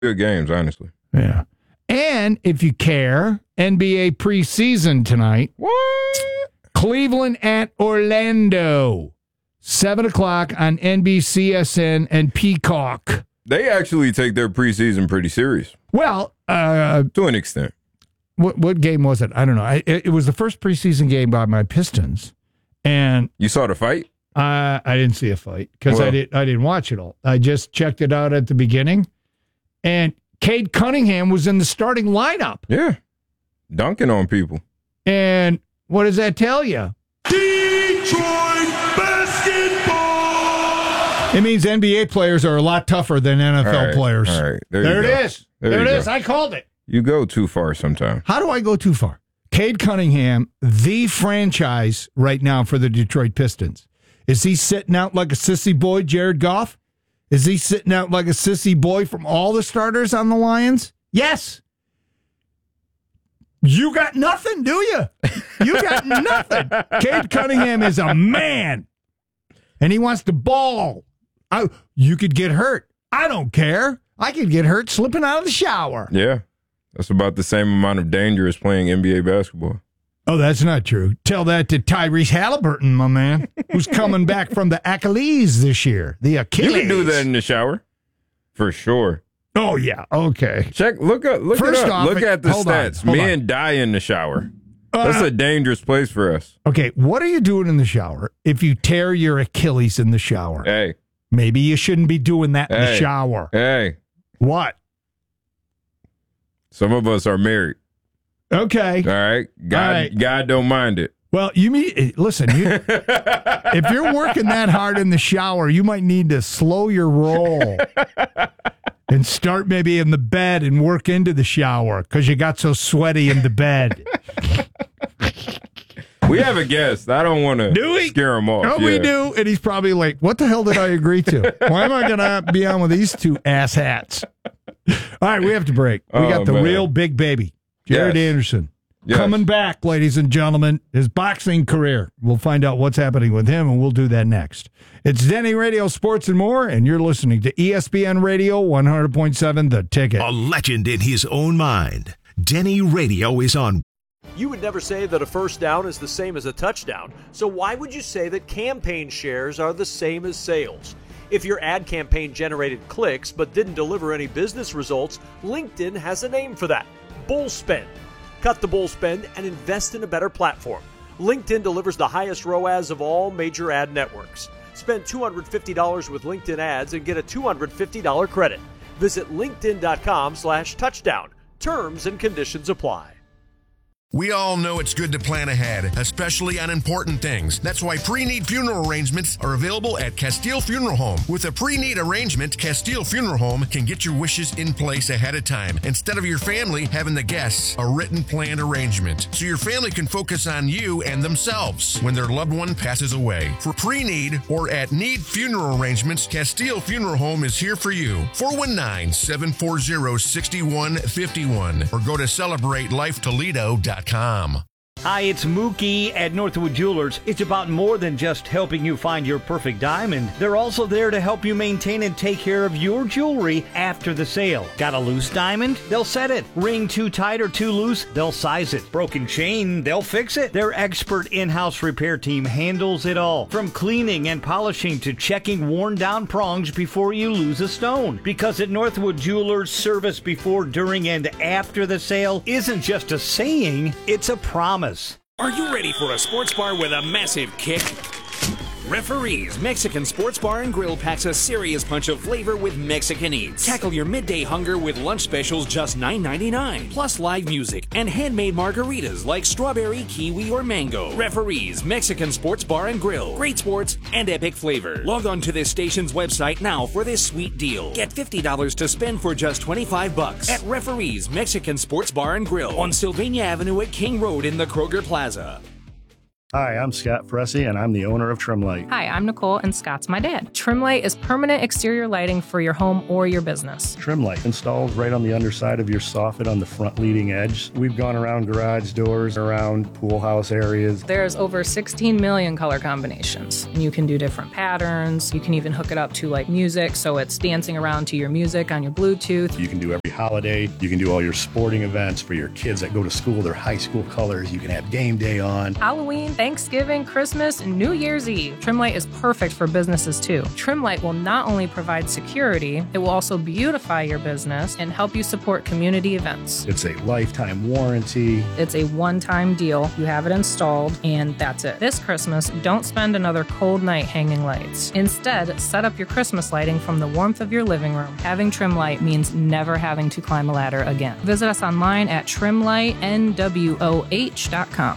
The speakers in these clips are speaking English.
Good games, honestly. Yeah. And if you care, NBA preseason tonight. What? Cleveland at Orlando. 7 o'clock on NBCSN and Peacock. They actually take their preseason pretty serious. Well, to an extent. What game was it? I don't know. It was the first preseason game by my Pistons. And you saw the fight? I didn't see a fight because I didn't watch it all. I just checked it out at the beginning. And Cade Cunningham was in the starting lineup. Yeah. Dunking on people. And what does that tell you? Detroit basketball! It means NBA players are a lot tougher than NFL players. All right. There it is. There it is. I called it. You go too far sometimes. How do I go too far? Cade Cunningham, the franchise right now for the Detroit Pistons. Is he sitting out like a sissy boy, Jared Goff? Is he sitting out like a sissy boy from all the starters on the Lions? Yes. You got nothing, do you? You got nothing. Cade Cunningham is a man, and he wants to ball. You could get hurt. I don't care. I could get hurt slipping out of the shower. Yeah. That's about the same amount of danger as playing NBA basketball. Oh, that's not true. Tell that to Tyrese Halliburton, my man, who's coming back from the Achilles this year. The Achilles. You can do that in the shower, for sure. Oh yeah. Okay. Look at the stats. Men die in the shower. That's a dangerous place for us. Okay, what are you doing in the shower if you tear your Achilles in the shower? Hey. Maybe you shouldn't be doing that in the shower. Hey. What? Some of us are married. Okay. All right. God don't mind it. Well, listen, if you're working that hard in the shower, you might need to slow your roll and start maybe in the bed and work into the shower because you got so sweaty in the bed. We have a guest. I don't want to scare him off. Oh, we do. And he's probably like, what the hell did I agree to? Why am I going to be on with these two ass hats? All right, we have to break. We got the real big baby, Jared Anderson. Yes. Coming back, ladies and gentlemen, his boxing career. We'll find out what's happening with him, and we'll do that next. It's Denny Radio Sports and More, and you're listening to ESPN Radio 100.7 The Ticket. A legend in his own mind. Denny Radio is on. You would never say that a first down is the same as a touchdown, so why would you say that campaign shares are the same as sales? If your ad campaign generated clicks but didn't deliver any business results, LinkedIn has a name for that: bull spend. Cut the bull spend and invest in a better platform. LinkedIn delivers the highest ROAS of all major ad networks. Spend $250 with LinkedIn ads and get a $250 credit. Visit linkedin.com/touchdown. Terms and conditions apply. We all know it's good to plan ahead, especially on important things. That's why pre-need funeral arrangements are available at Castile Funeral Home. With a pre-need arrangement, Castile Funeral Home can get your wishes in place ahead of time, instead of your family having the guests a written planned arrangement, so your family can focus on you and themselves when their loved one passes away. For pre-need or at need funeral arrangements, Castile Funeral Home is here for you. 419-740-6151 or go to CelebrateLifeToledo.com. Hi, it's Mookie at Northwood Jewelers. It's about more than just helping you find your perfect diamond. They're also there to help you maintain and take care of your jewelry after the sale. Got a loose diamond? They'll set it. Ring too tight or too loose? They'll size it. Broken chain? They'll fix it. Their expert in-house repair team handles it all. From cleaning and polishing to checking worn down prongs before you lose a stone. Because at Northwood Jewelers, service before, during, and after the sale isn't just a saying, it's a promise. Are you ready for a sports bar with a massive kick? Referees Mexican Sports Bar and Grill packs a serious punch of flavor with Mexican eats. Tackle your midday hunger with lunch specials just $9.99. Plus live music and handmade margaritas like strawberry, kiwi, or mango. Referees Mexican Sports Bar and Grill. Great sports and epic flavor. Log on to this station's website now for this sweet deal. Get $50 to spend for just $25 at Referees Mexican Sports Bar and Grill on Sylvania Avenue at King Road in the Kroger Plaza. Hi, I'm Scott Fressy, and I'm the owner of Trimlight. Hi, I'm Nicole, and Scott's my dad. Trimlight is permanent exterior lighting for your home or your business. Trimlight installs right on the underside of your soffit on the front leading edge. We've gone around garage doors, around pool house areas. There's over 16 million color combinations. You can do different patterns. You can even hook it up to like music, so it's dancing around to your music on your Bluetooth. You can do every holiday. You can do all your sporting events for your kids that go to school, their high school colors. You can have game day on. Halloween, Thanksgiving, Christmas, and New Year's Eve. Trimlight is perfect for businesses too. Trimlight will not only provide security, it will also beautify your business and help you support community events. It's a lifetime warranty. It's a one-time deal. You have it installed, and that's it. This Christmas, don't spend another cold night hanging lights. Instead, set up your Christmas lighting from the warmth of your living room. Having Trimlight means never having to climb a ladder again. Visit us online at trimlightnwoh.com.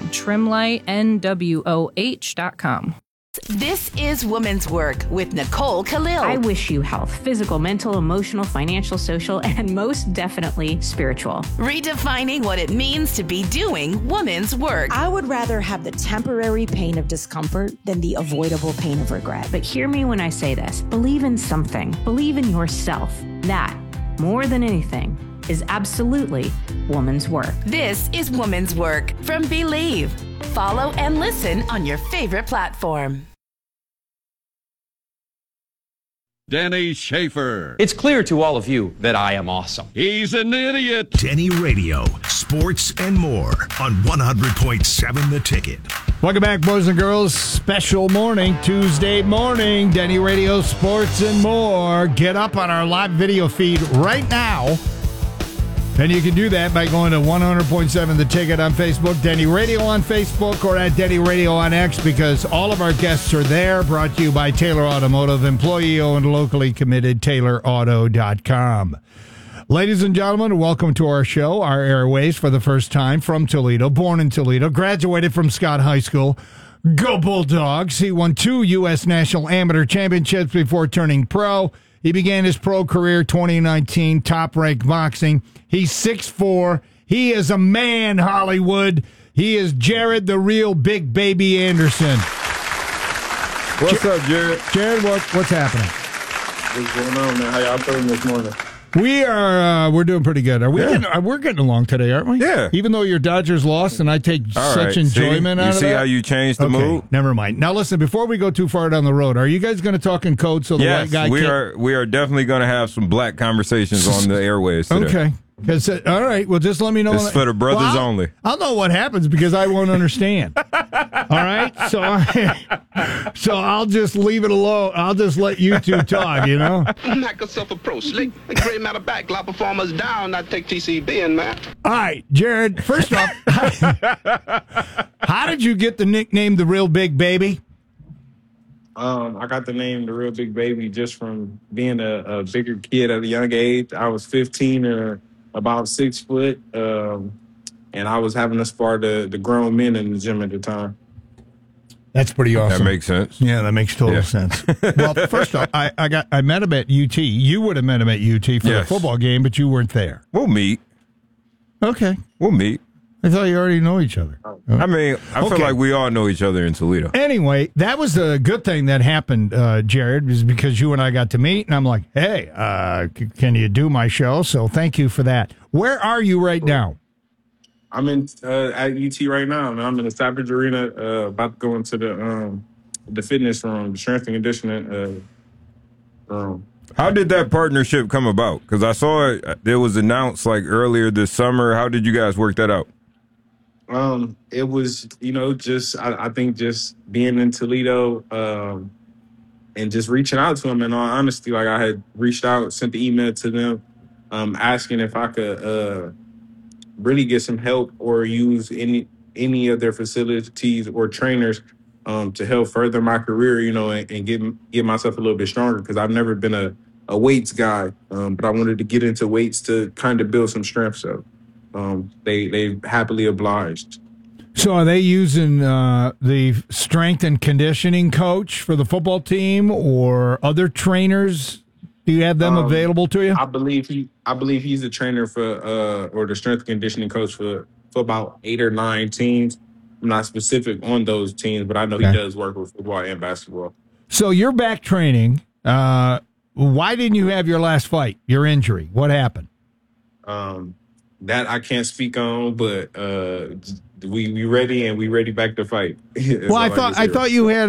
trimlightnwoh.com. This is Women's Work with Nicole Khalil. I wish you health, physical, mental, emotional, financial, social, and most definitely spiritual. Redefining what it means to be doing women's work. I would rather have the temporary pain of discomfort than the avoidable pain of regret. But hear me when I say this. Believe in something. Believe in yourself. That, more than anything, is absolutely woman's work. This is Woman's Work from Believe. Follow and listen on your favorite platform. Denny Schaefer. It's clear to all of you that I am awesome. He's an idiot. Denny Radio, sports and more on 100.7 The Ticket. Welcome back, boys and girls. Special morning, Tuesday morning. Denny Radio, sports and more. Get up on our live video feed right now. And you can do that by going to 100.7 The Ticket on Facebook, Denny Radio on Facebook, or at Denny Radio on X, because all of our guests are there. Brought to you by Taylor Automotive, employee-owned, locally committed, TaylorAuto.com. Ladies and gentlemen, welcome to our show, our airways for the first time from Toledo, born in Toledo, graduated from Scott High School. Go Bulldogs. He won 2 U.S. National Amateur Championships before turning pro. He began his pro career 2019, top-ranked boxing. He's 6'4". He is a man, Hollywood. He is Jared the Real Big Baby Anderson. What's up, Jared? Jared, what's happening? What's going on, man? How y'all feeling this morning? We're doing pretty good. We're getting along today, aren't we? Yeah. Even though your Dodgers lost, and I take such enjoyment out of that. You see how you changed the mood? Never mind. Now listen, before we go too far down the road, are you guys going to talk in code so the white guy Yes, we are definitely going to have some black conversations on the airways today. Okay. All right. Well, just let me know. It's for the brothers only. I'll know what happens because I won't understand. All right. So I'll just leave it alone. I'll just let you two talk, you know? Knock yourself a pro slick. A great matter of back. Lot performers down. Not take TCB in, man. All right, Jared, first off, how did you get the nickname The Real Big Baby? I got the name The Real Big Baby just from being a bigger kid at a young age. I was 15 or about 6 foot, and I was having to spar the grown men in the gym at the time. That's pretty awesome. That makes sense. Yeah, that makes total sense. Well, first off, I met him at UT. You would have met him at UT for the football game, but you weren't there. We'll meet. Okay. We'll meet. I thought you already know each other. I mean, I feel like we all know each other in Toledo. Anyway, that was a good thing that happened, Jared, is because you and I got to meet, and I'm like, hey, can you do my show? So thank you for that. Where are you right now? I'm in at UT right now, and I'm in the Savage Arena, about to go into the fitness room, the strength and conditioning room. How did that partnership come about? Because I saw it was announced like earlier this summer. How did you guys work that out? It was, just I think just being in Toledo and just reaching out to them. In all honesty, like I had reached out, sent the email to them, asking if I could really get some help or use any of their facilities or trainers to help further my career, and get myself a little bit stronger, because I've never been a weights guy, but I wanted to get into weights to kind of build some strength. So they happily obliged. So are they using the strength and conditioning coach for the football team or other trainers? Do you have them available to you? I believe he's the trainer for or the strength and conditioning coach for about 8 or 9 teams. not specific on those teams, but I know he does work with football and basketball. So you're back training. Why didn't you have your last fight? Your injury? What happened? That I can't speak on, but we ready and we ready back to fight. Well, I thought you had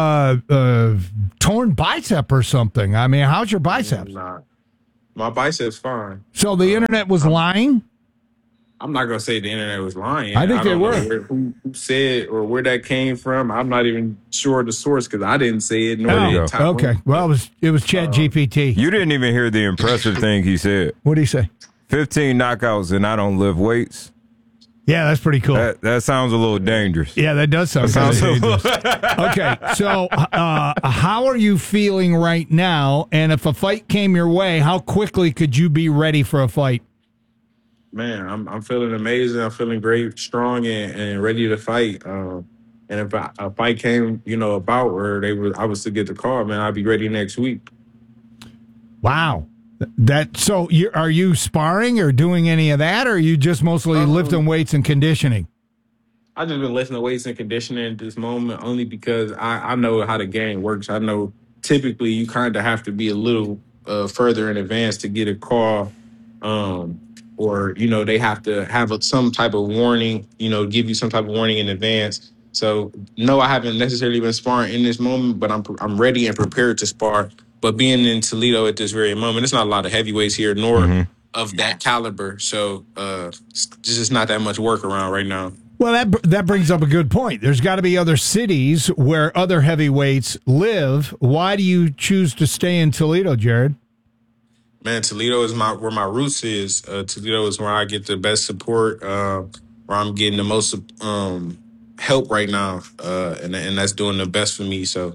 a torn bicep or something. I mean, how's your biceps? Nah, my biceps fine. So the internet was lying? I'm not gonna say the internet was lying. I think they don't were. know who said or where that came from. I'm not even sure of the source because I didn't say it. Okay. Well, it was Chat GPT. You didn't even hear the impressive thing he said. What did he say? 15 knockouts and I don't lift weights. Yeah, that's pretty cool. That sounds a little dangerous. Yeah, that does sound dangerous. Okay, so how are you feeling right now? And if a fight came your way, how quickly could you be ready for a fight? Man, I'm feeling amazing. I'm feeling great, strong, and ready to fight. And if a fight came, about where I was to get the call, man, I'd be ready next week. Wow. So are you sparring or doing any of that, or are you just mostly lifting weights and conditioning? I've just been lifting the weights and conditioning at this moment only because I know how the game works. I know typically you kind of have to be a little further in advance to get a call, or they have to have some type of warning, give you some type of warning in advance. So no, I haven't necessarily been sparring in this moment, but I'm ready and prepared to spar. But being in Toledo at this very moment, it's not a lot of heavyweights here, nor of that caliber. So it's just not that much work around right now. Well, that brings up a good point. There's got to be other cities where other heavyweights live. Why do you choose to stay in Toledo, Jared? Man, Toledo is where my roots is. Toledo is where I get the best support, where I'm getting the most help right now, and that's doing the best for me. So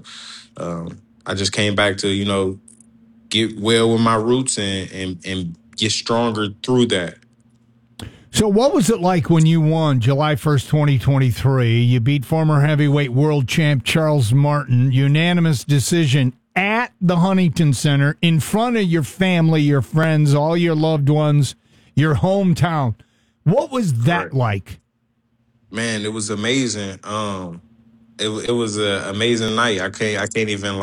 I just came back to, get well with my roots and get stronger through that. So what was it like when you won July 1st, 2023? You beat former heavyweight world champ Charles Martin, unanimous decision at the Huntington Center in front of your family, your friends, all your loved ones, your hometown. What was that like? Man, it was amazing. It was an amazing night. I can't even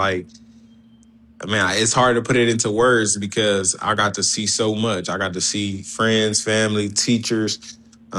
it's hard to put it into words because I got to see so much. I got to see friends, family, teachers,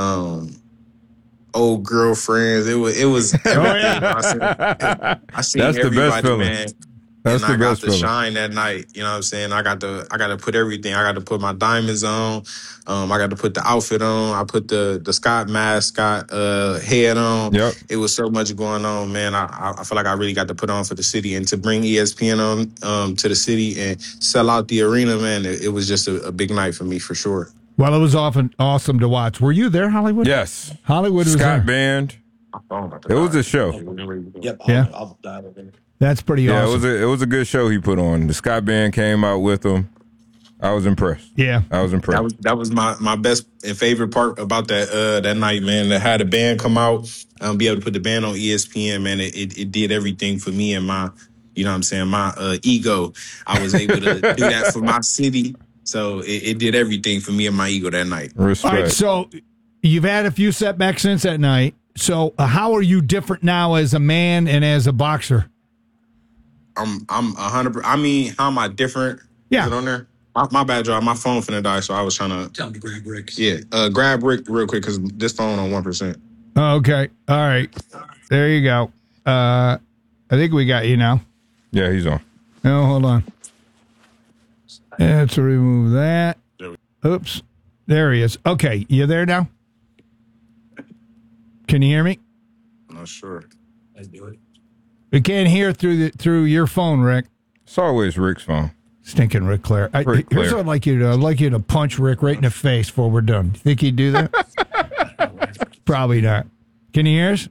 old girlfriends. It was everything. I seen That's everybody, the best feeling. Man. That's and the I best got to feeling. shine that night. You know what I'm saying? I got to put everything. I got to put my diamonds on. I got to put the outfit on. I put the Scott mascot head on. Yep. It was so much going on, man. I feel like I really got to put on for the city and to bring ESPN on to the city and sell out the arena, man. It was just a big night for me for sure. Well, it was awesome to watch. Were you there, Hollywood? Yes. Hollywood was Scott there. Band. It was a show. Yep. Yeah. I'll dial it in. That's pretty awesome. It was a good show he put on. The Scott Band came out with him. I was impressed. Yeah. I was impressed. That was my best and favorite part about that night, man. That had the band come out, be able to put the band on ESPN, man. It did everything for me and my, my ego. I was able to do that for my city. So it did everything for me and my ego that night. Respect. All right, so you've had a few setbacks since that night. So how are you different now as a man and as a boxer? I'm 100%. I mean, how am I different? Yeah. Is it on there? My bad, y'all. My phone finna die, so I was trying to Tell him to grab Rick. Yeah, grab Rick real quick because this phone on 1%. Okay. All right. There you go. I think we got you now. Yeah, he's on. No, hold on. Let's remove that. Oops. There he is. Okay. You there now? Can you hear me? I'm not sure. Let's do it. We can't hear through your phone, Rick. It's always Rick's phone. Stinking Rick Claire. Here's what I'd like you to do. I'd like you to punch Rick right in the face before we're done. You think he'd do that? Probably not. Can you hear us?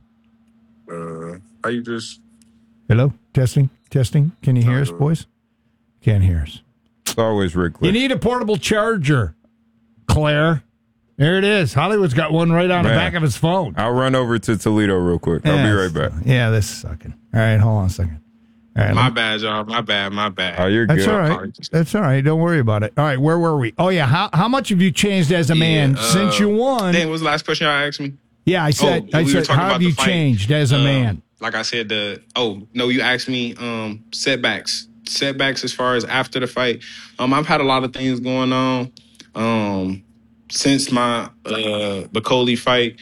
How you just... Hello? Testing? Can you hear us, boys? Can't hear us. It's always Rick Claire. You need a portable charger, Claire. There it is. Hollywood's got one right on the back of his phone. I'll run over to Toledo real quick. I'll be right back. Yeah, this is sucking. All right, hold on a second. All right, my bad, y'all. My bad. Oh, you're That's good. all right. That's all right. Don't worry about it. All right, where were we? Oh, yeah. How much have you changed as a man since you won? Dang, what was the last question y'all asked me? Yeah, I said, we were talking how about have the you fight. changed as a man? Like I said, no, you asked me setbacks. Setbacks as far as after the fight. I've had a lot of things going on since my the Coley fight.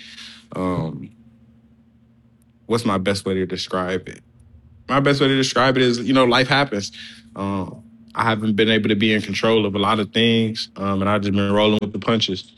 What's my best way to describe it? My best way to describe it is, life happens. I haven't been able to be in control of a lot of things, and I've just been rolling with the punches.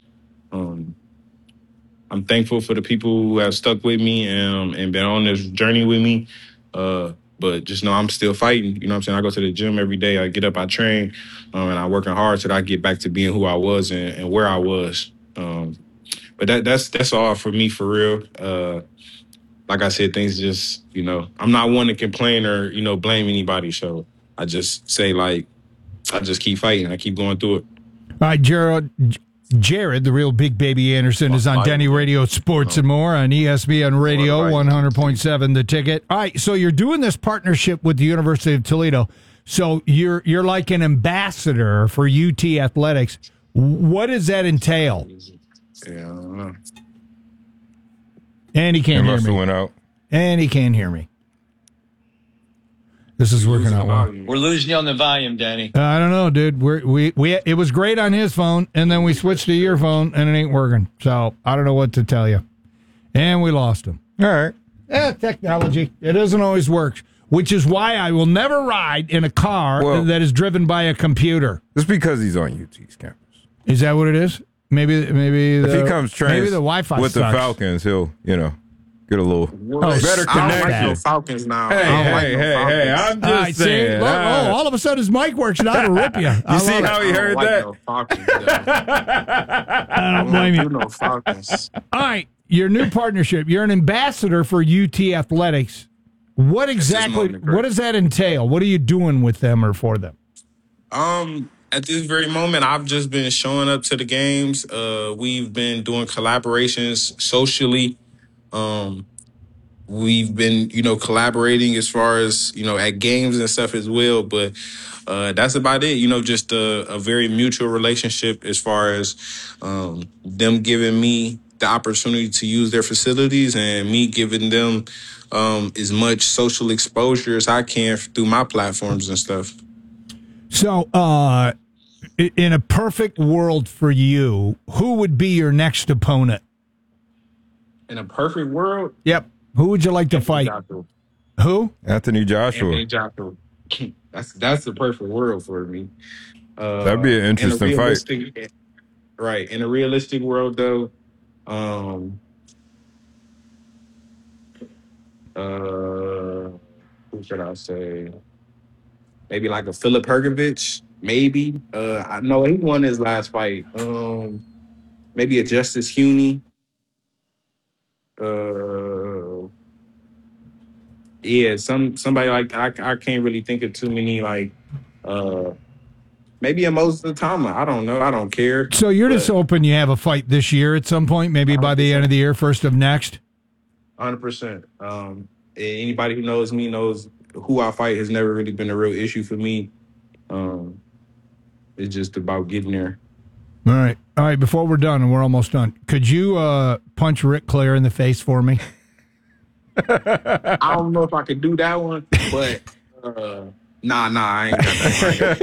I'm thankful for the people who have stuck with me and been on this journey with me. But just know I'm still fighting. You know what I'm saying? I go to the gym every day. I get up, I train, and I'm working hard so that I get back to being who I was and where I was. But that's all for me, for real. Like I said, things just, I'm not one to complain or, blame anybody. So I just say, I just keep fighting. I keep going through it. All right, Jared, the real Big Baby Anderson, is on Denny Radio Sports and More on ESPN Radio 100.7 The Ticket. All right, so you're doing this partnership with the University of Toledo. So you're like an ambassador for UT Athletics. What does that entail? Yeah, I don't know. And he can't hear me. Went out. And he can't hear me. This is working out well. We're losing you on the volume, Danny. I don't know, dude. We it was great on his phone, and then we switched to your phone, and it ain't working. So I don't know what to tell you. And we lost him. All right. Technology. It doesn't always work, which is why I will never ride in a car that is driven by a computer. It's because he's on UT's campus. Is that what it is? Maybe if he comes trained maybe the Wi-Fi with sucks. the Falcons, he'll get a little better I don't like connection. no Falcons now. Hey, I'm just saying. All of a sudden his mic works now to rip you. You see how he heard that? I don't blame you. No Falcons. All right, your new partnership. You're an ambassador for UT Athletics. What exactly? What does that entail? What are you doing with them or for them? At this very moment, I've just been showing up to the games. We've been doing collaborations socially. We've been, collaborating as far as, at games and stuff as well. But that's about it. Just a very mutual relationship as far as them giving me the opportunity to use their facilities and me giving them as much social exposure as I can through my platforms and stuff. So, in a perfect world for you, who would be your next opponent? In a perfect world? Yep. Who would you like to fight? Joshua. Who? Anthony Joshua. Anthony Joshua. That's the perfect world for me. That'd be an interesting fight. Right. In a realistic world, though, who should I say? Maybe like a Filip Hrgović. Maybe. I know he won his last fight. Maybe a Justice Huey. Yeah, somebody like I can't really think of too many maybe a Moses Atama. I don't know. I don't care. So you're just hoping you have a fight this year at some point, maybe by the end of the year, first of next? 100%. Anybody who knows me knows who I fight has never really been a real issue for me. It's just about getting there. All right. Before we're done, and we're almost done, could you punch Ric Flair in the face for me? I don't know if I could do that one, but nah, I ain't got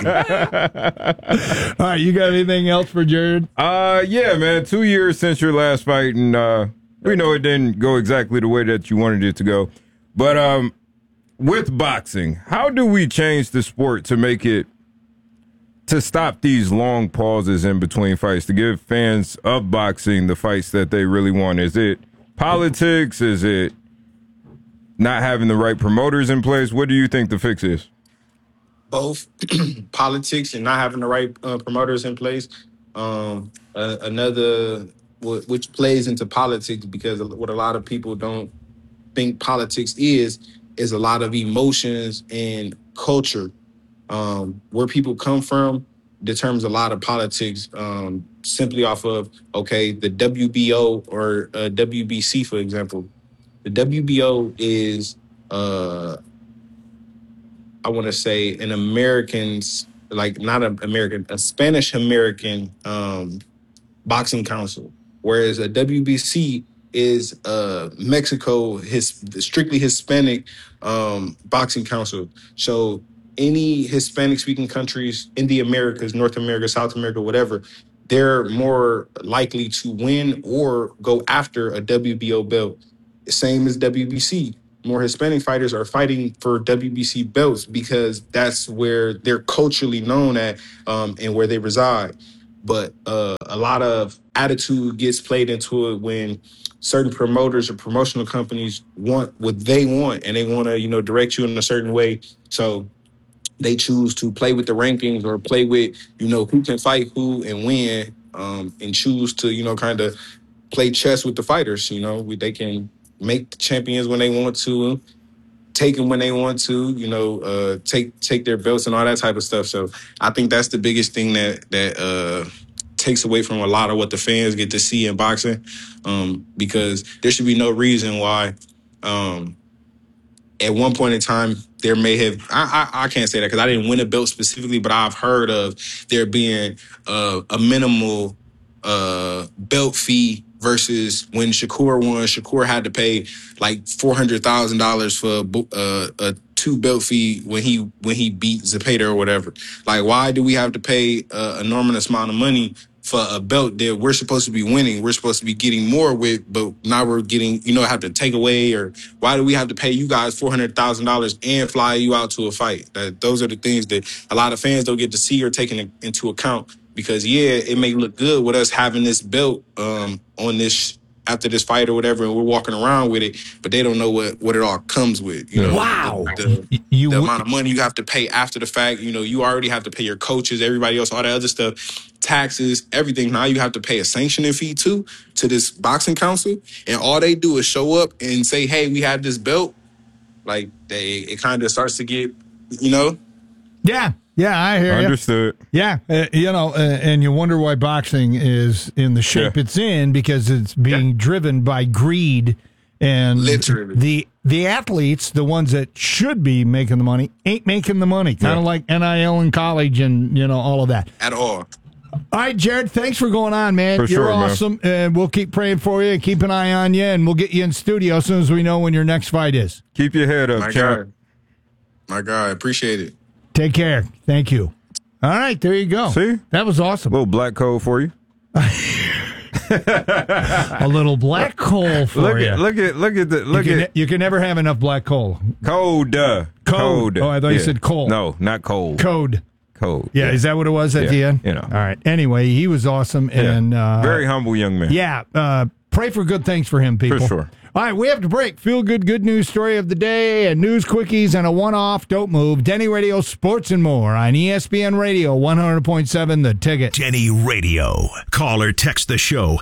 that. All right, you got anything else for Jared? Yeah, man. 2 years since your last fight, and we know it didn't go exactly the way that you wanted it to go. But with boxing, how do we change the sport to make it, to stop these long pauses in between fights, to give fans of boxing the fights that they really want? Is it politics? Is it not having the right promoters in place? What do you think the fix is? Both politics and not having the right promoters in place. Another, which plays into politics, because what a lot of people don't think politics is a lot of emotions and culture. Where people come from determines a lot of politics, simply off of, the WBO or WBC, for example. The WBO is, I want to say, an American's, a Spanish-American boxing council, whereas a WBC is Mexico, strictly Hispanic boxing council. So any Hispanic speaking countries in the Americas, North America, South America, whatever, they're more likely to win or go after a WBO belt. Same as WBC. More Hispanic fighters are fighting for WBC belts because that's where they're culturally known at and where they reside. But a lot of attitude gets played into it when certain promoters or promotional companies want what they want, and they want to, direct you in a certain way. So they choose to play with the rankings or play with, who can fight who and when, and choose to, kind of play chess with the fighters. They can make the champions when they want to, take them when they want to, take their belts and all that type of stuff. So I think that's the biggest thing that takes away from a lot of what the fans get to see in boxing, because there should be no reason why at one point in time there may have, I can't say that because I didn't win a belt specifically, but I've heard of there being a minimal belt fee versus when Shakur won. Shakur had to pay like $400,000 for a 2 belt fee when he beat Zepeda or whatever. Like, why do we have to pay an enormous amount of money for a belt that we're supposed to be winning? We're supposed to be getting more with, but now we're getting, have to take away. Or why do we have to pay you guys $400,000 and fly you out to a fight? Those are the things that a lot of fans don't get to see or take into account. Because, it may look good with us having this belt on this after this fight or whatever, and we're walking around with it, but they don't know what it all comes with. Wow. The amount of money you have to pay after the fact. You already have to pay your coaches, everybody else, all that other stuff, taxes, everything. Now you have to pay a sanctioning fee too to this boxing council, and all they do is show up and say, "Hey, we have this belt." Like it kind of starts to get, Yeah, I hear you. Understood. Yeah, and you wonder why boxing is in the shape it's in, because it's being driven by greed, and literally the athletes, the ones that should be making the money, ain't making the money. Kind of like NIL in college and all of that. At all. All right, Jared, thanks for going on, man. For You're sure, awesome, and we'll keep praying for you and keep an eye on you, and we'll get you in studio as soon as we know when your next fight is. Keep your head up, champ. My God, appreciate it. Take care. Thank you. All right, there you go. See? That was awesome. A little black coal for you. A little black coal for you. Look at you can never have enough black coal. Code. Code. Oh, I thought you said coal. No, not cold. Code. Yeah, is that what it was at the end? All right. Anyway, he was awesome and very humble young man. Yeah. Pray for good things for him, people. For sure. All right, we have to break. Feel good news story of the day, and news quickies, and a one-off. Don't move. Denny Radio Sports and more on ESPN Radio 100.7 The Ticket. Denny Radio. Call or text the show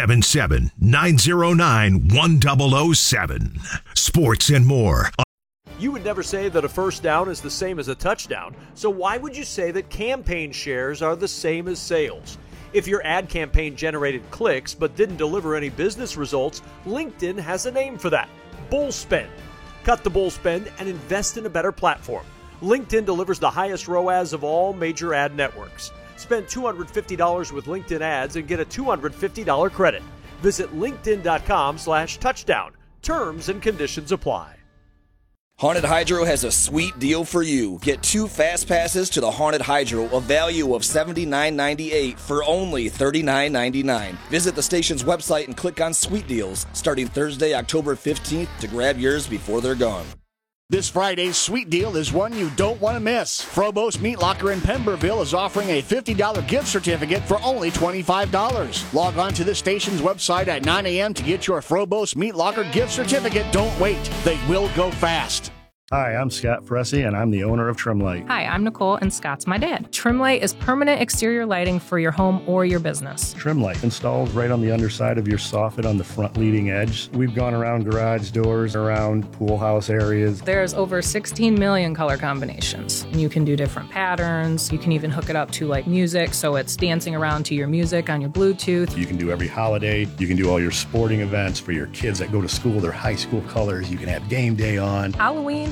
877-909-1007. Sports and more. You would never say that a first down is the same as a touchdown, so why would you say that campaign shares are the same as sales? If your ad campaign generated clicks but didn't deliver any business results, LinkedIn has a name for that: bull spend. Cut the bull spend and invest in a better platform. LinkedIn delivers the highest ROAS of all major ad networks. Spend $250 with LinkedIn ads and get a $250 credit. Visit linkedin.com/touchdown. Terms and conditions apply. Haunted Hydro has a sweet deal for you. Get 2 fast passes to the Haunted Hydro, a value of $79.98 for only $39.99. Visit the station's website and click on Sweet Deals starting Thursday, October 15th to grab yours before they're gone. This Friday's sweet deal is one you don't want to miss. Frobos Meat Locker in Pemberville is offering a $50 gift certificate for only $25. Log on to the station's website at 9 a.m. to get your Frobos Meat Locker gift certificate. Don't wait. They will go fast. Hi, I'm Scott Fressy, and I'm the owner of Trimlight. Hi, I'm Nicole, and Scott's my dad. Trimlight is permanent exterior lighting for your home or your business. Trimlight installs right on the underside of your soffit on the front leading edge. We've gone around garage doors, around pool house areas. There's over 16 million color combinations. And you can do different patterns. You can even hook it up to like music, so it's dancing around to your music on your Bluetooth. You can do every holiday. You can do all your sporting events for your kids that go to school, their high school colors. You can have game day on. Halloween,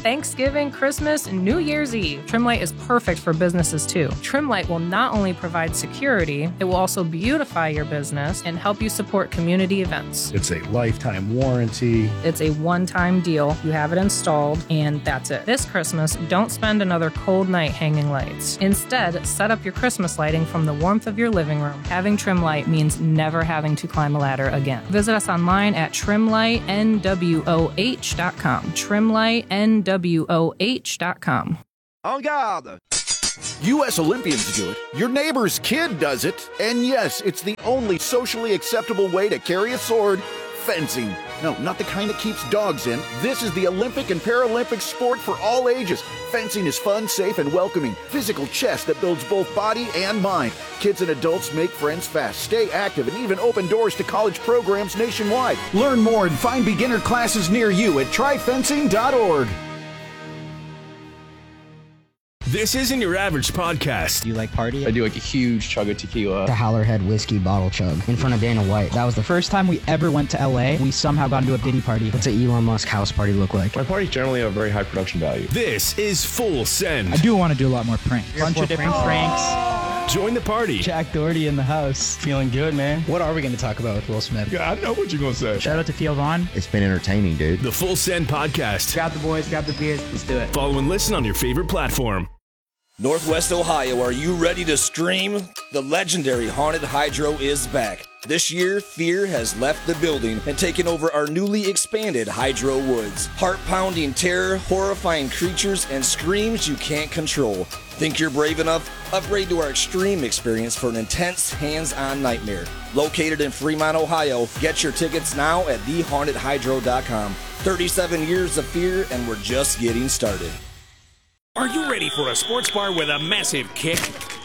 Thanksgiving, Christmas, and New Year's Eve. Trimlight is perfect for businesses too. Trimlight will not only provide security, it will also beautify your business and help you support community events. It's a lifetime warranty. It's a one-time deal. You have it installed, and that's it. This Christmas, don't spend another cold night hanging lights. Instead, set up your Christmas lighting from the warmth of your living room. Having Trimlight means never having to climb a ladder again. Visit us online at trimlightnwoh.com. trimlightnwoh.com. En garde! U.S. Olympians do it. Your neighbor's kid does it. And yes, it's the only socially acceptable way to carry a sword. Fencing. No, not the kind that keeps dogs in. This is the Olympic and Paralympic sport for all ages. Fencing is fun, safe, and welcoming. Physical chess that builds both body and mind. Kids and adults make friends fast, stay active, and even open doors to college programs nationwide. Learn more and find beginner classes near you at tryfencing.org. This isn't your average podcast. Do you like party? I do like a huge chug of tequila. The Howlerhead whiskey bottle chug in front of Dana White. That was the first time we ever went to LA. We somehow got into a Diddy party. What's an Elon Musk house party look like? My parties generally have very high production value. This is Full Send. I do want to do a lot more pranks. Bunch of different pranks. Join the party. Jack Doherty in the house. Feeling good, man. What are we going to talk about with Will Smith? Yeah, I know what you're going to say. Shout out to Theo Vaughn. It's been entertaining, dude. The Full Send podcast. Grab the boys, grab the beers. Let's do it. Follow and listen on your favorite platform. Northwest Ohio, are you ready to stream? The legendary Haunted Hydro is back. This year, fear has left the building and taken over our newly expanded Hydro Woods. Heart-pounding terror, horrifying creatures, and screams you can't control. Think you're brave enough? Upgrade to our extreme experience for an intense, hands-on nightmare. Located in Fremont, Ohio, get your tickets now at thehauntedhydro.com. 37 years of fear, and we're just getting started. Are you ready for a sports bar with a massive kick?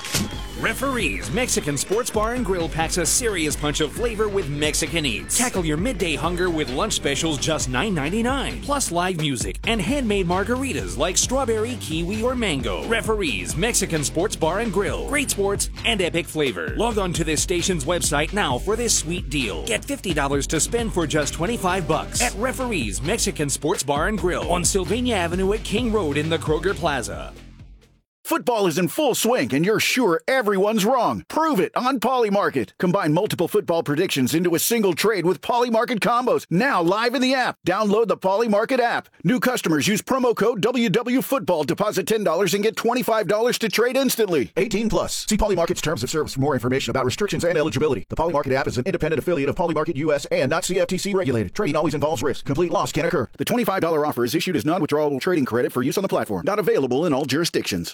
Referees Mexican Sports Bar and Grill packs a serious punch of flavor with Mexican Eats. Tackle your midday hunger with lunch specials just $9.99. Plus live music and handmade margaritas like strawberry, kiwi, or mango. Referees Mexican Sports Bar and Grill. Great sports and epic flavor. Log on to this station's website now for this sweet deal. Get $50 to spend for just $25 at Referees Mexican Sports Bar and Grill on Sylvania Avenue at King Road in the Kroger Plaza. Football is in full swing, and you're sure everyone's wrong. Prove it on Polymarket. Combine multiple football predictions into a single trade with Polymarket combos. Now live in the app. Download the Polymarket app. New customers use promo code WWFootball. Deposit $10 and get $25 to trade instantly. 18 plus. See Polymarket's terms of service for more information about restrictions and eligibility. The Polymarket app is an independent affiliate of Polymarket US and not CFTC regulated. Trading always involves risk. Complete loss can occur. The $25 offer is issued as non-withdrawable trading credit for use on the platform. Not available in all jurisdictions.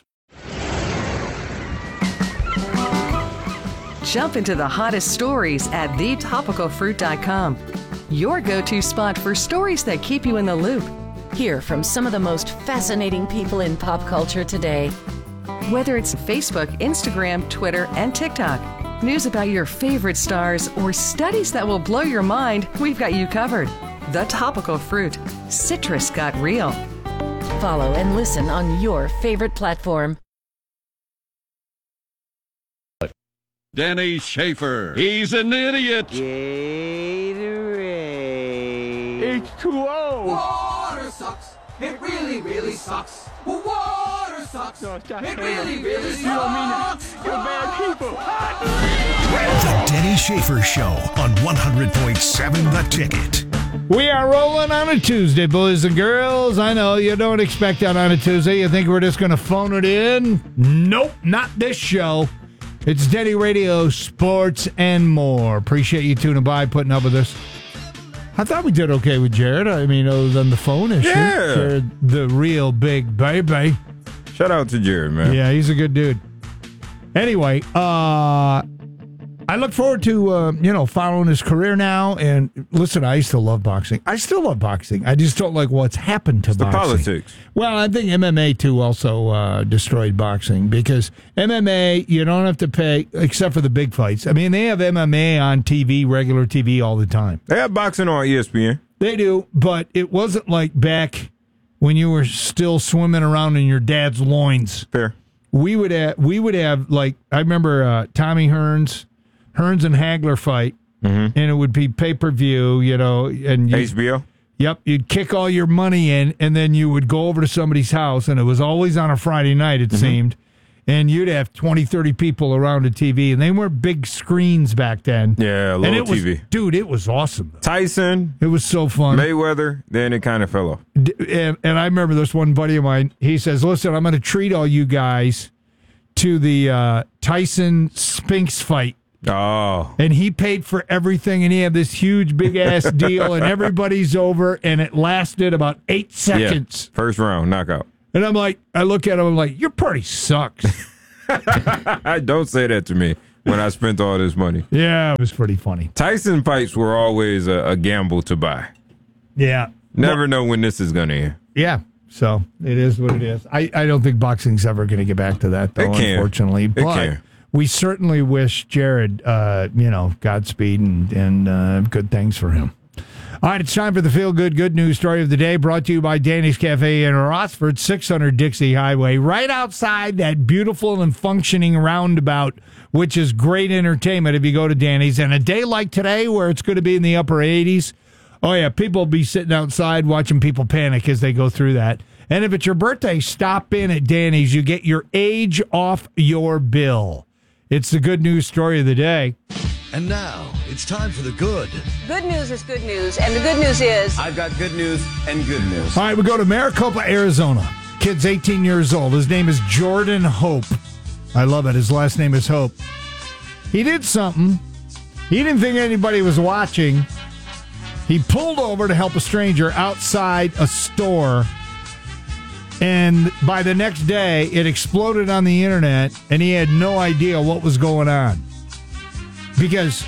Jump into the hottest stories at thetopicalfruit.com. Your go-to spot for stories that keep you in the loop. Hear from some of the most fascinating people in pop culture today. Whether it's Facebook, Instagram, Twitter, and TikTok, news about your favorite stars, or studies that will blow your mind, we've got you covered. The Topical Fruit. Citrus got real. Follow and listen on your favorite platform. Danny Schaefer. He's an idiot. Gatorade. H2O. Water sucks. It really, really sucks. Water sucks. No, stop. It really, really sucks. You don't mean it. You're bad people. The Denny Schaefer Show on 100.7 The Ticket. We are rolling on a Tuesday, boys and girls. I know you don't expect that on a Tuesday. You think we're just going to phone it in? Nope, not this show. It's Denny Radio, sports, and more. Appreciate you tuning by, putting up with us. I thought we did okay with Jared. I mean, other than the phone issue. Yeah. Jared, the real big baby. Shout out to Jared, man. Yeah, he's a good dude. Anyway, I look forward to, following his career now. And listen, I used to love boxing. I still love boxing. I just don't like what's happened to boxing. The politics. Well, I think MMA, too, also destroyed boxing. Because MMA, you don't have to pay, except for the big fights. I mean, they have MMA on TV, regular TV, all the time. They have boxing on ESPN. They do, but it wasn't like back when you were still swimming around in your dad's loins. Fair. We would have like, I remember Tommy Hearns and Hagler fight, and it would be pay-per-view, and HBO? Yep, you'd kick all your money in, and then you would go over to somebody's house, and it was always on a Friday night, it seemed, and you'd have 20, 30 people around a TV, and they weren't big screens back then. Yeah, little TV. Dude, it was awesome. Though. Tyson. It was so fun. Mayweather, then it kind of fell off. And I remember this one buddy of mine, he says, listen, I'm going to treat all you guys to the Tyson Spinks fight. Oh. And he paid for everything, and he had this huge, big-ass deal, and everybody's over, and it lasted about 8 seconds. Yeah. First round, knockout. And I'm like, I look at him, I'm like, your party sucks. Don't say that to me when I spent all this money. Yeah, it was pretty funny. Tyson fights were always a gamble to buy. Yeah. Never know when this is going to end. Yeah. So it is what it is. I don't think boxing's ever going to get back to that, though, unfortunately. But it can. We certainly wish Jared, Godspeed and good things for him. All right, it's time for the feel-good good news story of the day, brought to you by Danny's Cafe in Rossford, 600 Dixie Highway, right outside that beautiful and functioning roundabout, which is great entertainment if you go to Danny's. And a day like today, where it's going to be in the upper 80s, oh, yeah, people will be sitting outside watching people panic as they go through that. And if it's your birthday, stop in at Danny's. You get your age off your bill. It's the good news story of the day. And now, it's time for the good. Good news is good news, and the good news is... I've got good news and good news. All right, we go to Maricopa, Arizona. Kid's 18 years old. His name is Jordan Hope. I love it. His last name is Hope. He did something. He didn't think anybody was watching. He pulled over to help a stranger outside a store. And by the next day, it exploded on the internet, and he had no idea what was going on. Because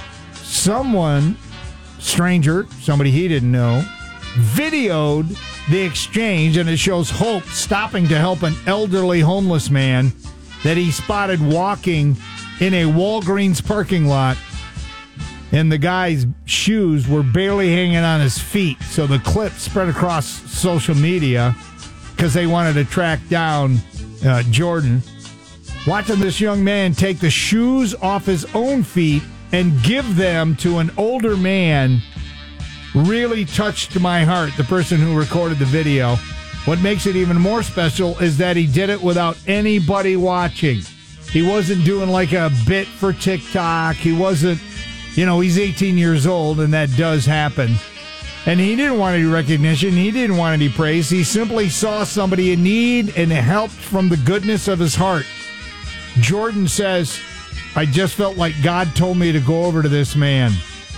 stranger, somebody he didn't know, videoed the exchange, and it shows Hope stopping to help an elderly homeless man that he spotted walking in a Walgreens parking lot. And the guy's shoes were barely hanging on his feet. So the clip spread across social media because they wanted to track down Jordan. Watching this young man take the shoes off his own feet and give them to an older man really touched my heart, the person who recorded the video. What makes it even more special is that he did it without anybody watching. He wasn't doing like a bit for TikTok. He wasn't, he's 18 years old, and that does happen. And he didn't want any recognition. He didn't want any praise. He simply saw somebody in need and helped from the goodness of his heart. Jordan says, I just felt like God told me to go over to this man.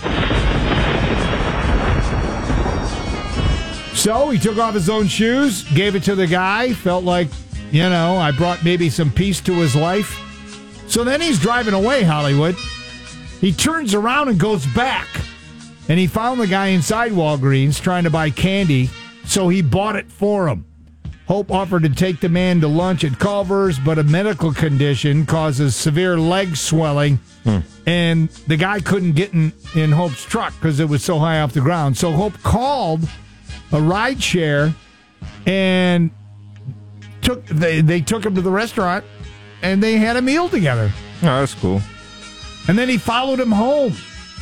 So he took off his own shoes, gave it to the guy, felt like, I brought maybe some peace to his life. So then he's driving away, Hollywood. He turns around and goes back. And he found the guy inside Walgreens trying to buy candy, so he bought it for him. Hope offered to take the man to lunch at Culver's, but a medical condition causes severe leg swelling, and the guy couldn't get in Hope's truck because it was so high off the ground. So Hope called a ride share, and they took him to the restaurant, and they had a meal together. Oh, that's cool. And then he followed him home.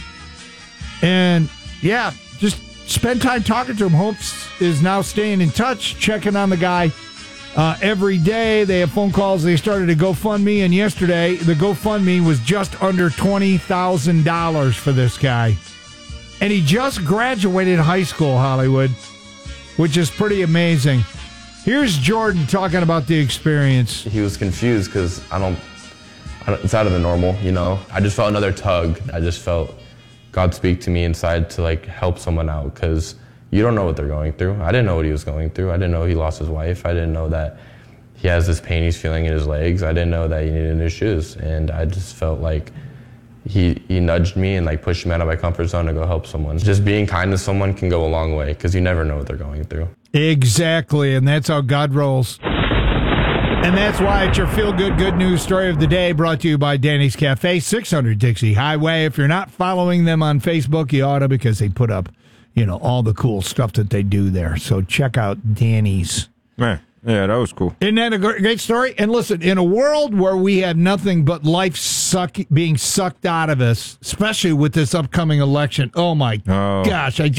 And, yeah, just spend time talking to him. Hope is now staying in touch, checking on the guy every day. They have phone calls. They started a GoFundMe, and yesterday the GoFundMe was just under $20,000 for this guy. And he just graduated high school, Hollywood, which is pretty amazing. Here's Jordan talking about the experience. He was confused because it's out of the normal, I just felt another tug. I just felt God speak to me inside to help someone out, because you don't know what they're going through. I didn't know what he was going through. I didn't know he lost his wife. I didn't know that he has this pain he's feeling in his legs. I didn't know that he needed new shoes. And I just felt like he nudged me and pushed me out of my comfort zone to go help someone. Just being kind to someone can go a long way, because you never know what they're going through. Exactly, and that's how God rolls. And that's why it's your feel-good good news story of the day, brought to you by Danny's Cafe, 600 Dixie Highway. If you're not following them on Facebook, you ought to, because they put up, all the cool stuff that they do there. So check out Danny's. Man, yeah, that was cool. Isn't that a great story? And listen, in a world where we have nothing but life being sucked out of us, especially with this upcoming election, oh my gosh,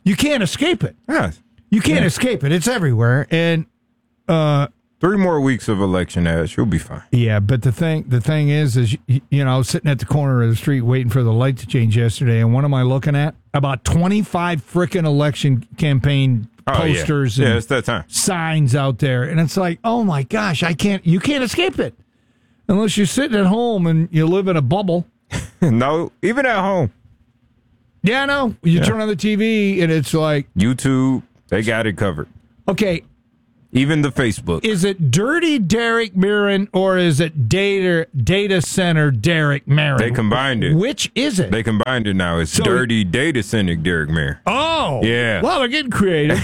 You can't escape it. Yeah. You can't escape it. It's everywhere. And 3 more weeks of election ads, you'll be fine. yeah, but the thing is I was sitting at the corner of the street waiting for the light to change yesterday, and what am I looking at? About 25 frickin' election campaign posters yeah, and it's that time. signs out there, and it's like, oh my gosh, you can't escape it unless you're sitting at home and you live in a bubble. No, even at home. Yeah, I know. You turn on the TV and it's like YouTube, they got it covered. Okay. Even the Facebook. Is it Dirty Derek Marin or is it Data Center Derek Marin? They combined it. Which is it? They combined it now. It's Dirty Data Center Derek Marin. Oh. Yeah. Well, they're getting creative.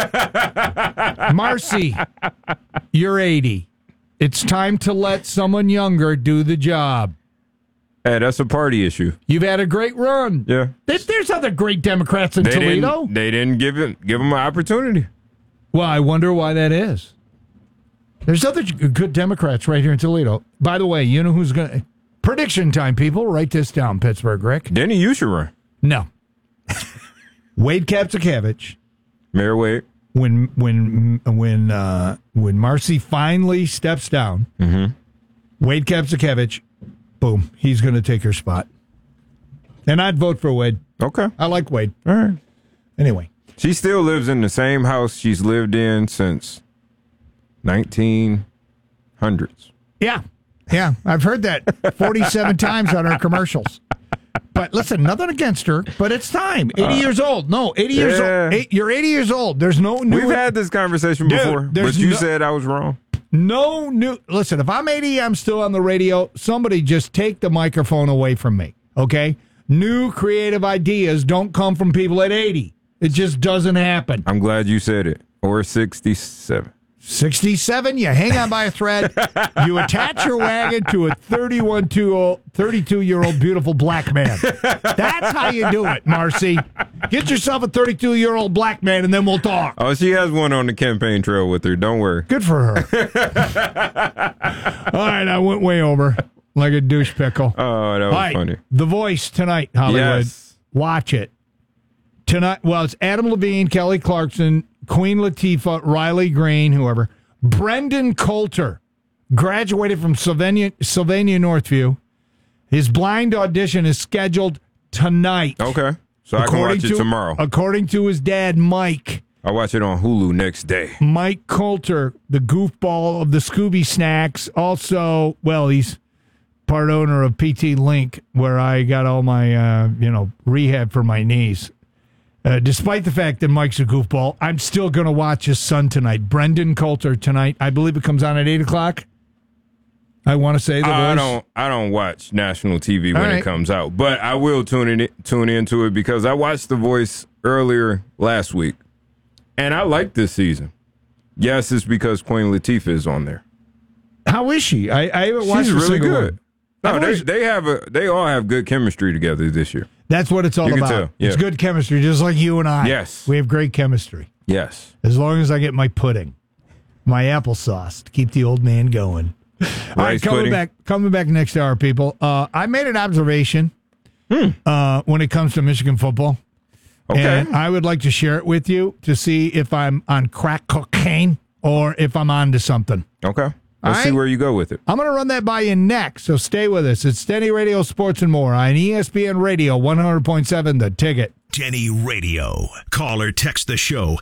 Marcy, you're 80. It's time to let someone younger do the job. Hey, that's a party issue. You've had a great run. Yeah. There's other great Democrats in Toledo. They didn't give them an opportunity. Well, I wonder why that is. There's other good Democrats right here in Toledo. By the way, you know who's going to... Prediction time, people. Write this down, Pittsburgh, Rick. Denny, you should run. No. Wade Kapsakevich. Mayor Wade. When Marcy finally steps down, Wade Kapsakevich, boom, he's going to take her spot. And I'd vote for Wade. Okay. I like Wade. All right. Anyway. She still lives in the same house she's lived in since 1900s. Yeah. Yeah. I've heard that 47 times on her commercials. But listen, nothing against her, but it's time. 80 years old. No, 80 years old. You're 80 years old. There's no new... We've had this conversation before, but you said I was wrong. No new... Listen, if I'm 80, I'm still on the radio. Somebody just take the microphone away from me, okay? New creative ideas don't come from people at 80. It just doesn't happen. I'm glad you said it. Or 67. 67, you hang on by a thread. You attach your wagon to a 32-year-old beautiful black man. That's how you do it, Marcy. Get yourself a 32-year-old black man, and then we'll talk. Oh, she has one on the campaign trail with her. Don't worry. Good for her. All right, I went way over like a douche pickle. Oh, that was funny. The Voice tonight, Hollywood. Yes. Watch it. Tonight, well, it's Adam Levine, Kelly Clarkson, Queen Latifah, Riley Green, whoever. Brendan Coulter graduated from Sylvania Northview. His blind audition is scheduled tonight. Okay. So I can watch it tomorrow. According to his dad, Mike. I'll watch it on Hulu next day. Mike Coulter, the goofball of the Scooby Snacks. Also, well, he's part owner of PT Link, where I got all my, rehab for my knees. Despite the fact that Mike's a goofball, I'm still going to watch his son tonight. Brendan Coulter tonight. I believe it comes on at 8 o'clock. I want to say I don't watch national TV when it comes out, but I will tune into it because I watched The Voice earlier last week, and I like this season. Yes, it's because Queen Latifah is on there. How is she? I haven't watched. She's really good. One. No, they all have good chemistry together this year. That's what it's all about. Tell, yeah. It's good chemistry, just like you and I. Yes. We have great chemistry. Yes. As long as I get my pudding, my applesauce to keep the old man going. All right, coming back next hour, people. I made an observation when it comes to Michigan football. Okay. And I would like to share it with you to see if I'm on crack cocaine or if I'm on to something. Okay. Let's see where you go with it. I'm going to run that by you next, so stay with us. It's Denny Radio Sports and More on ESPN Radio 100.7 The Ticket. Denny Radio. Call or text the show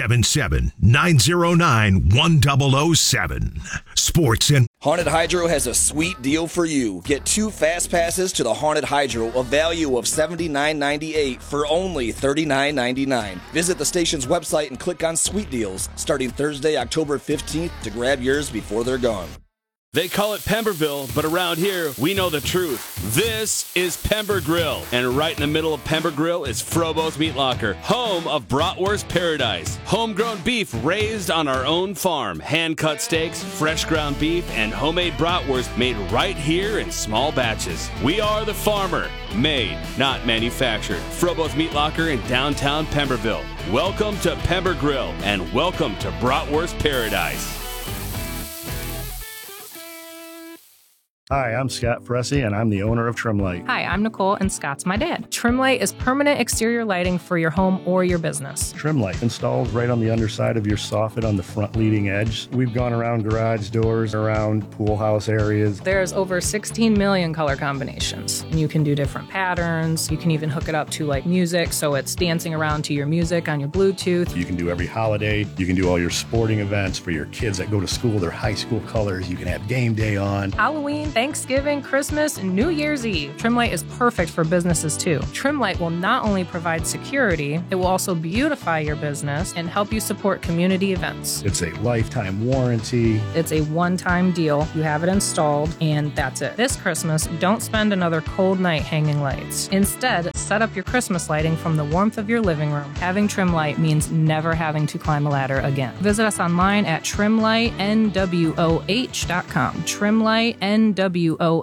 877-909-1007. Sports and Haunted Hydro has a sweet deal for you. Get 2 fast passes to the Haunted Hydro, a value of $79.98 for only $39.99. Visit the station's website and click on Sweet Deals starting Thursday, October 15th to grab yours before they're gone. They call it Pemberville, but around here, we know the truth. This is Pember Grill, and right in the middle of Pember Grill is Frobo's Meat Locker, home of Bratwurst Paradise. Homegrown beef raised on our own farm, hand-cut steaks, fresh ground beef, and homemade bratwurst made right here in small batches. We are the farmer, made, not manufactured. Frobo's Meat Locker in downtown Pemberville. Welcome to Pember Grill, and welcome to Bratwurst Paradise. Hi, I'm Scott Fressy, and I'm the owner of Trimlight. Hi, I'm Nicole, and Scott's my dad. Trimlight is permanent exterior lighting for your home or your business. Trimlight installed right on the underside of your soffit on the front leading edge. We've gone around garage doors, around pool house areas. There's over 16 million color combinations. And you can do different patterns. You can even hook it up to like music, so it's dancing around to your music on your Bluetooth. You can do every holiday. You can do all your sporting events for your kids that go to school, their high school colors. You can have game day on. Halloween, Thanksgiving, Christmas, and New Year's Eve. Trimlight is perfect for businesses too. Trimlight will not only provide security, it will also beautify your business and help you support community events. It's a lifetime warranty. It's a one-time deal. You have it installed, and that's it. This Christmas, don't spend another cold night hanging lights. Instead, set up your Christmas lighting from the warmth of your living room. Having Trimlight means never having to climb a ladder again. Visit us online at trimlightnwoh.com. trimlightnwoh.com.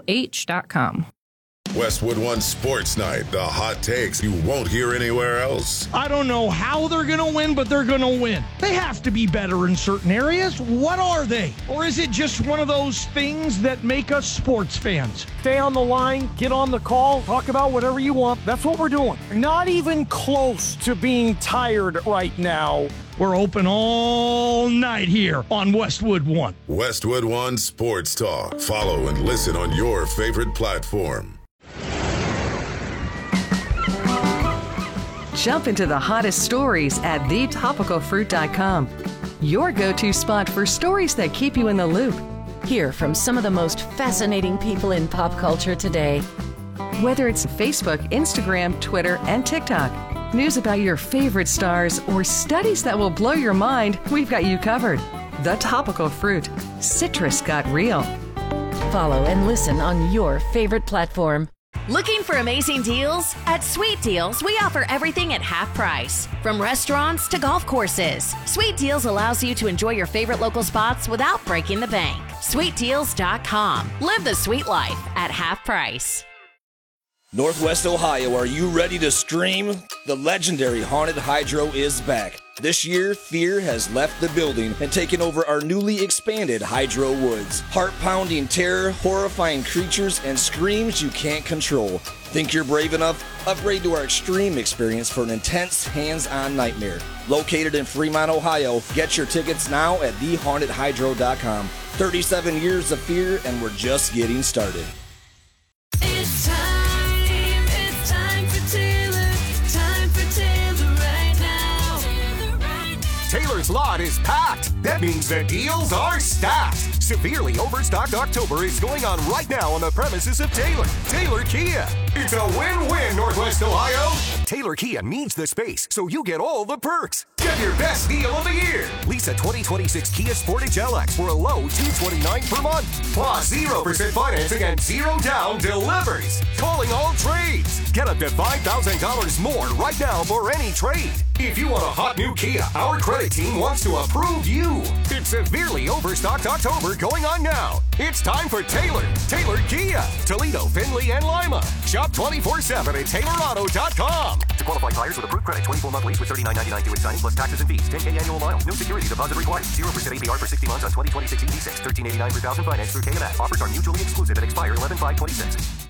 Westwood One Sports Night. The hot takes you won't hear anywhere else. I don't know how they're going to win, but they're going to win. They have to be better in certain areas. What are they? Or is it just one of those things that make us sports fans? Stay on the line, get on the call, talk about whatever you want. That's what we're doing. Not even close to being tired right now. We're open all night here on Westwood One. Westwood One Sports Talk. Follow and listen on your favorite platform. Jump into the hottest stories at thetopicalfruit.com. Your go-to spot for stories that keep you in the loop. Hear from some of the most fascinating people in pop culture today. Whether it's Facebook, Instagram, Twitter, and TikTok, news about your favorite stars, or studies that will blow your mind, we've got you covered. The Topical Fruit. Citrus got real. Follow and listen on your favorite platform. Looking for amazing deals? At Sweet Deals, we offer everything at half price. From restaurants to golf courses, Sweet Deals allows you to enjoy your favorite local spots without breaking the bank. SweetDeals.com. Live the sweet life at half price. Northwest Ohio, are you ready to scream? The legendary Haunted Hydro is back. This year, fear has left the building and taken over our newly expanded Hydro Woods. Heart-pounding terror, horrifying creatures, and screams you can't control. Think you're brave enough? Upgrade to our extreme experience for an intense, hands-on nightmare. Located in Fremont, Ohio, get your tickets now at thehauntedhydro.com. 37 years of fear, and we're just getting started. It's time for Taylor. Time for Taylor right now. Taylor's lot is packed. That means the deals are stacked. Severely overstocked October is going on right now on the premises of Taylor Kia. It's a win-win, Northwest Ohio. Taylor Kia needs the space, so you get all the perks. Get your best deal of the year. Lease a 2026 Kia Sportage LX for a low $229 per month. Plus 0% financing and 0 down delivers. Calling all trades. Get up to $5,000 more right now for any trade. If you want a hot new Kia, our credit team wants to approve you. It's severely overstocked October going on now. It's time for Taylor Kia. Toledo, Findlay, and Lima. Shop 24/7 at TaylorAuto.com. To qualified buyers with approved credit, 24-month lease with $39.99 due at signing plus taxes and fees. 10K annual miles. No security deposit required. 0% APR for 60 months on 2026 EV6. $13.89 per thousand finance through KMS. Offers are mutually exclusive and expire 11/5/26.